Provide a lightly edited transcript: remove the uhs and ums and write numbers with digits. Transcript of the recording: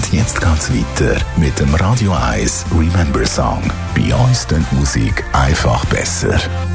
jetzt geht's weiter mit dem Radio 1 Remember Song. Bei uns klingt Musik einfach besser.